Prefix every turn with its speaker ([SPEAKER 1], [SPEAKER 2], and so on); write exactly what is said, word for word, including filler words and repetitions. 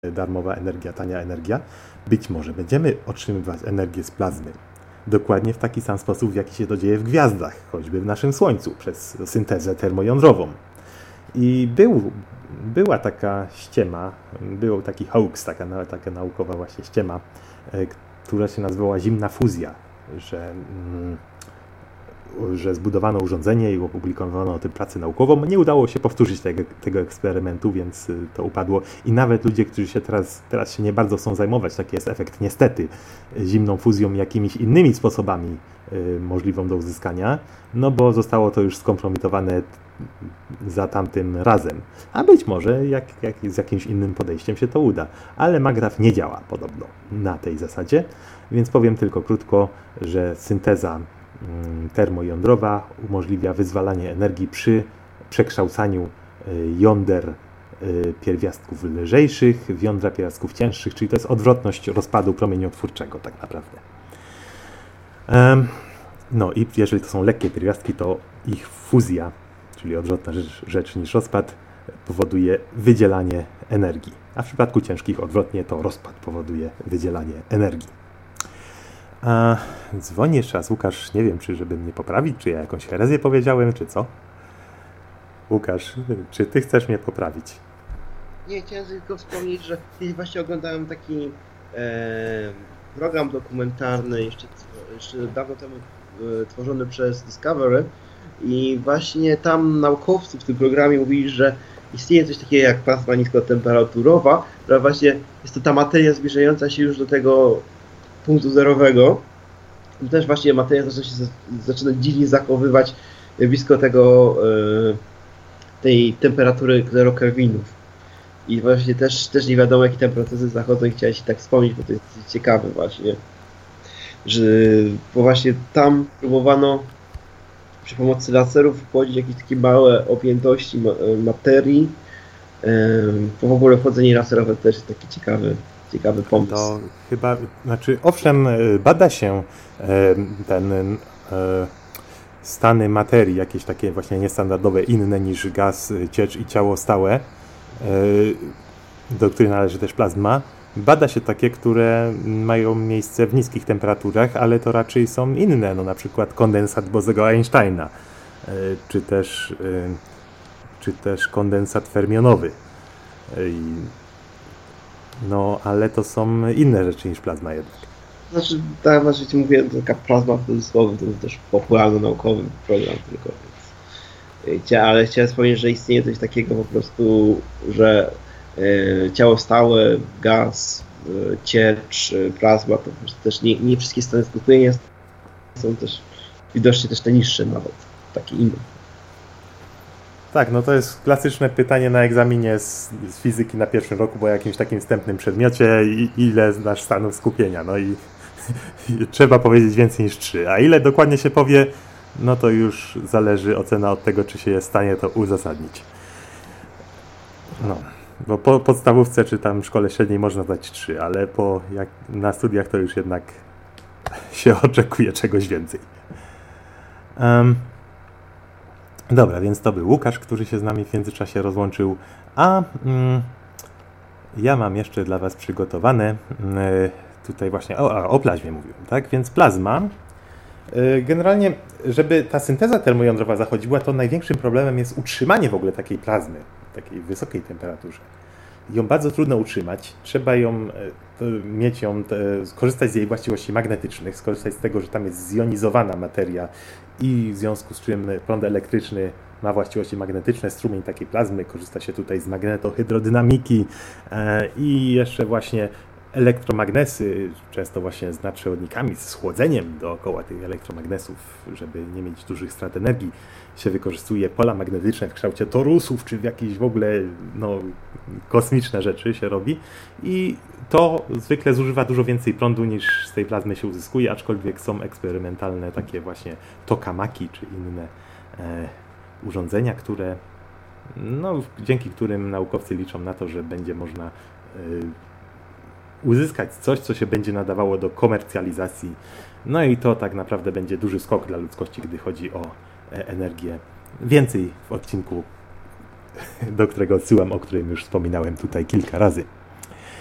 [SPEAKER 1] darmowa energia, tania energia, być może będziemy otrzymywać energię z plazmy. Dokładnie w taki sam sposób, w jaki się to dzieje w gwiazdach, choćby w naszym Słońcu, przez syntezę termojądrową. I był, była taka ściema, był taki hoax, taka, taka naukowa właśnie ściema, która się nazywała zimna fuzja, że, że zbudowano urządzenie i opublikowano o tym pracę naukową. Nie udało się powtórzyć tego, tego eksperymentu, więc to upadło. I nawet ludzie, którzy się teraz, teraz się nie bardzo chcą zajmować, taki jest efekt niestety, zimną fuzją i jakimiś innymi sposobami y, możliwą do uzyskania, no bo zostało to już skompromitowane za tamtym razem. A być może jak, jak z jakimś innym podejściem się to uda. Ale MAGRAF nie działa podobno na tej zasadzie, więc powiem tylko krótko, że synteza termojądrowa umożliwia wyzwalanie energii przy przekształcaniu jąder pierwiastków lżejszych w jądra pierwiastków cięższych, czyli to jest odwrotność rozpadu promieniotwórczego tak naprawdę. No i jeżeli to są lekkie pierwiastki, to ich fuzja, czyli odwrotna rzecz, rzecz niż rozpad, powoduje wydzielanie energii, a w przypadku ciężkich odwrotnie to rozpad powoduje wydzielanie energii. A dzwoni jeszcze raz Łukasz, nie wiem, czy żeby mnie poprawić, czy ja jakąś herezję powiedziałem, czy co? Łukasz, czy ty chcesz mnie poprawić?
[SPEAKER 2] Nie, chciałem tylko wspomnieć, że kiedyś właśnie oglądałem taki e, program dokumentalny, jeszcze, jeszcze dawno temu e, tworzony przez Discovery i właśnie tam naukowcy w tym programie mówili, że istnieje coś takiego jak plazma niskotemperaturowa, która właśnie jest to ta materia zbliżająca się już do tego punktu zerowego. I też właśnie materia zaczyna się zaczyna dziwnie zachowywać blisko tego tej temperatury zero kelwinów. I właśnie też, też nie wiadomo, jakie tam procesy zachodzą i chciałem się tak wspomnieć, bo to jest ciekawe właśnie, że bo właśnie tam próbowano przy pomocy laserów wchodzić jakieś takie małe objętości materii. Bo w ogóle wchodzenie laserowe też jest taki ciekawy Ciekawy pomysł.
[SPEAKER 1] To chyba, znaczy owszem, bada się ten stany materii, jakieś takie właśnie niestandardowe, inne niż gaz, ciecz i ciało stałe, do których należy też plazma. Bada się takie, które mają miejsce w niskich temperaturach, ale to raczej są inne, no na przykład kondensat Bosego-Einsteina, czy też, czy też kondensat fermionowy. No, ale to są inne rzeczy niż plazma jednak.
[SPEAKER 2] Znaczy, tak właśnie mówię, to taka plazma w cudzysłowie, to jest też popularno-naukowy program tylko, więc... Ale chciałem wspomnieć, że istnieje coś takiego po prostu, że e, ciało stałe, gaz, e, ciecz, plazma, to po prostu też nie, nie wszystkie stany skupienia są też widocznie też te niższe nawet, takie inne.
[SPEAKER 1] Tak, no to jest klasyczne pytanie na egzaminie z, z fizyki na pierwszym roku, bo jakimś takim wstępnym przedmiocie, i, ile znasz stanów skupienia, no i, i trzeba powiedzieć więcej niż trzy, a ile dokładnie się powie, no to już zależy ocena od tego, czy się jest w stanie to uzasadnić. No, bo po podstawówce czy tam w szkole średniej można dać trzy, ale po, jak na studiach to już jednak się oczekuje czegoś więcej. Um, Dobra, więc to był Łukasz, który się z nami w międzyczasie rozłączył, a mm, ja mam jeszcze dla Was przygotowane, y, tutaj właśnie o, o, o plazmie mówiłem, tak? Więc plazma, y, generalnie, żeby ta synteza termojądrowa zachodziła, to największym problemem jest utrzymanie w ogóle takiej plazmy, takiej wysokiej temperaturze. Ją bardzo trudno utrzymać, trzeba ją y, mieć ją, y, skorzystać z jej właściwości magnetycznych, skorzystać z tego, że tam jest zjonizowana materia i w związku z czym prąd elektryczny ma właściwości magnetyczne, strumień takiej plazmy, korzysta się tutaj z magnetohydrodynamiki e, i jeszcze właśnie elektromagnesy, często właśnie z nadprzewodnikami, z chłodzeniem dookoła tych elektromagnesów, żeby nie mieć dużych strat energii, się wykorzystuje pola magnetyczne w kształcie torusów, czy w jakieś w ogóle no, kosmiczne rzeczy się robi i to zwykle zużywa dużo więcej prądu niż z tej plazmy się uzyskuje, aczkolwiek są eksperymentalne takie właśnie tokamaki czy inne e, urządzenia, które no, dzięki którym naukowcy liczą na to, że będzie można e, uzyskać coś, co się będzie nadawało do komercjalizacji. No i to tak naprawdę będzie duży skok dla ludzkości, gdy chodzi o energię. Więcej w odcinku, do którego odsyłam, o którym już wspominałem tutaj kilka razy.